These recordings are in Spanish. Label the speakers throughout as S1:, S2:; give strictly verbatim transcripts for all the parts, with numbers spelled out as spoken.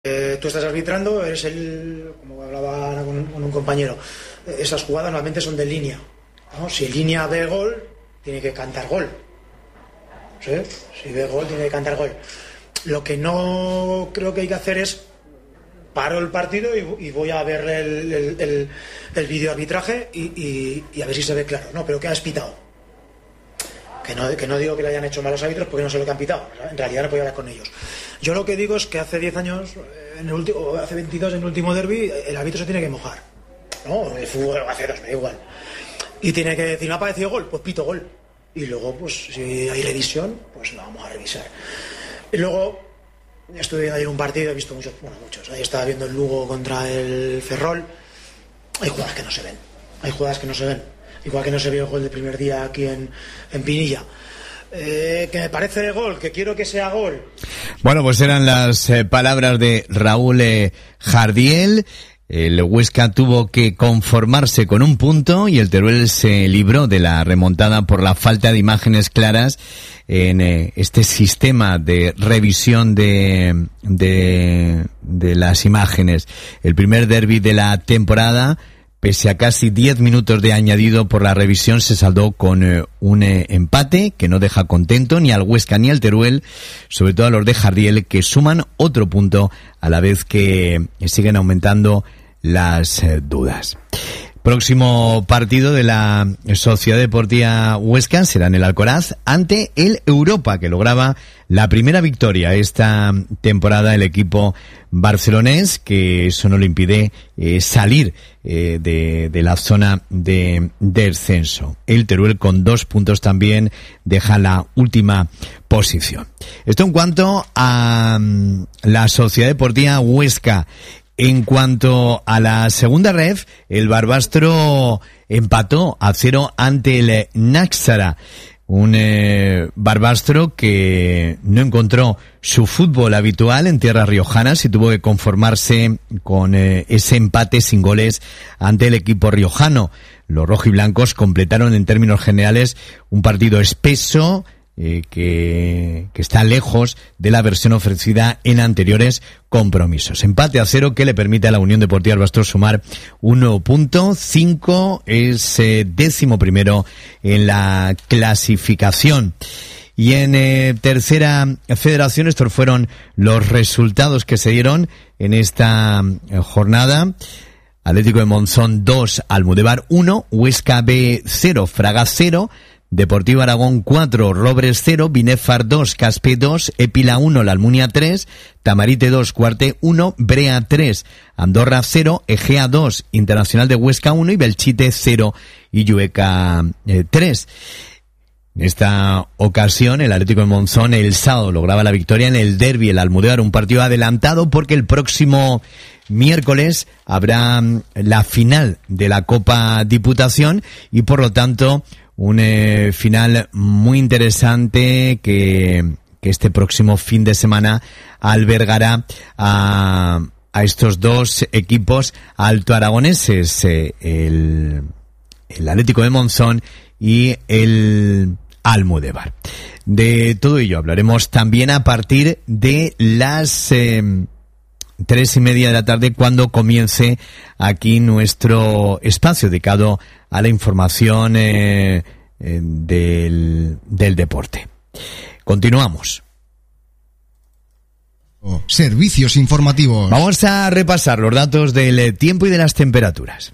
S1: Eh, tú estás arbitrando, eres el, como hablaba con, con un compañero, esas jugadas normalmente son de línea, ¿no? Si en línea ve gol, tiene que cantar gol, ¿sí? Si ve gol, tiene que cantar gol. Lo que no creo que hay que hacer es paro el partido y, y voy a ver el, el, el, el vídeo arbitraje y, y, y a ver si se ve claro, no, pero que has pitado. Que no, que no digo que le hayan hecho malos árbitros porque no sé lo que han pitado, en realidad no puedo hablar con ellos. Yo lo que digo es que hace diez años, en el último, o hace veintidós en el último derbi, el árbitro se tiene que mojar, ¿no? El fútbol hace dos, me da igual. Y tiene que decir, me ha parecido gol, pues pito gol. Y luego, pues si hay revisión, pues lo vamos a revisar. Y luego, estuve viendo ayer un partido, he visto muchos, bueno, muchos. Ahí estaba viendo el Lugo contra el Ferrol. Hay jugadas que no se ven, hay jugadas que no se ven. Igual que no se vio el gol del primer día aquí en, en Pinilla. Eh, que me parece gol, que quiero que sea gol.
S2: Bueno, pues eran las eh, palabras de Raúl eh, Jardiel. El Huesca tuvo que conformarse con un punto y el Teruel se libró de la remontada por la falta de imágenes claras en eh, este sistema de revisión de, de, de las imágenes. El primer derbi de la temporada, pese a casi diez minutos de añadido por la revisión, se saldó con eh, un eh, empate que no deja contento ni al Huesca ni al Teruel, sobre todo a los de Jardiel, que suman otro punto a la vez que siguen aumentando las eh, dudas. Próximo partido de la Sociedad Deportiva Huesca será en el Alcoraz ante el Europa, que lograba la primera victoria esta temporada el equipo barcelonés, que eso no le impide eh, salir eh, de, de la zona de descenso. El Teruel con dos puntos también deja la última posición. Esto en cuanto a um, la Sociedad Deportiva Huesca. En cuanto a la segunda ref, el Barbastro empató a cero ante el Náxara. Un eh, Barbastro que no encontró su fútbol habitual en tierras riojanas y tuvo que conformarse con eh, ese empate sin goles ante el equipo riojano. Los rojiblancos completaron en términos generales un partido espeso, Eh, que, que está lejos de la versión ofrecida en anteriores compromisos. Empate a cero que le permite a la Unión Deportiva Barbastro sumar un nuevo punto. Cinco es eh, décimo primero en la clasificación. Y en eh, tercera federación, estos fueron los resultados que se dieron en esta eh, jornada. Atlético de Monzón dos, Almudévar uno, Huesca B cero, Fraga cero, Deportivo Aragón cuatro, Robres cero, Binefar dos, Caspe dos, Epila uno, La Almunia tres, Tamarite dos, Cuarte uno, Brea tres, Andorra cero, Egea dos, Internacional de Huesca uno y Belchite cero y Llueca eh, tres. En esta ocasión, el Atlético de Monzón el sábado lograba la victoria en el derbi, el Almudévar, un partido adelantado porque el próximo miércoles habrá la final de la Copa Diputación y por lo tanto un eh, final muy interesante que, que este próximo fin de semana albergará a, a estos dos equipos altoaragoneses, eh, el, el Atlético de Monzón y el Almudévar. De todo ello hablaremos también a partir de las eh, tres y media de la tarde, cuando comience aquí nuestro espacio dedicado a la información eh, eh, del, del deporte. Continuamos.
S3: Servicios informativos.
S2: Vamos a repasar los datos del tiempo y de las temperaturas.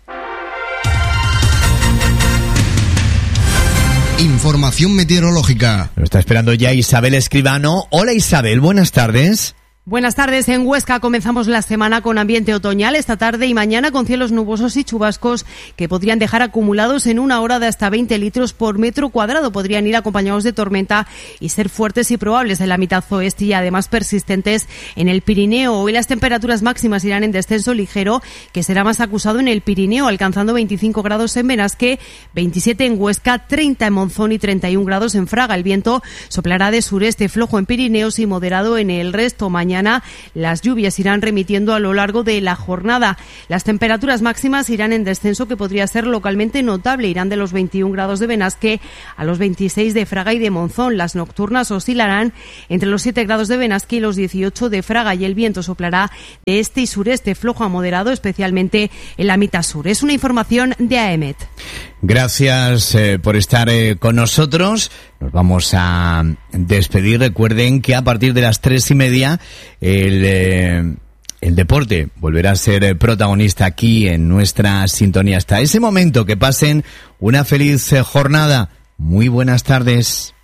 S3: Información meteorológica.
S2: Lo está esperando ya Isabel Escribano. Hola Isabel, buenas tardes.
S4: Buenas tardes. En Huesca comenzamos la semana con ambiente otoñal esta tarde y mañana con cielos nubosos y chubascos que podrían dejar acumulados en una hora de hasta veinte litros por metro cuadrado. Podrían ir acompañados de tormenta y ser fuertes y probables en la mitad oeste y además persistentes en el Pirineo. Hoy las temperaturas máximas irán en descenso ligero, que será más acusado en el Pirineo, alcanzando veinticinco grados en Benasque, veintisiete en Huesca, treinta en Monzón y treinta y un grados en Fraga. El viento soplará de sureste flojo en Pirineos y moderado en el resto. Mañana mañana las lluvias irán remitiendo a lo largo de la jornada. Las temperaturas máximas irán en descenso, que podría ser localmente notable. Irán de los veintiún grados de Benasque a los veintiséis de Fraga y de Monzón. Las nocturnas oscilarán entre los siete grados de Benasque y los dieciocho de Fraga, y el viento soplará de este y sureste flojo a moderado, especialmente en la mitad sur. Es una información de A E M E T.
S2: Gracias eh, por estar eh, con nosotros. Nos vamos a despedir. Recuerden que a partir de las tres y media el, eh, el deporte volverá a ser eh, protagonista aquí en nuestra sintonía. Hasta ese momento, que pasen una feliz eh, jornada. Muy buenas tardes.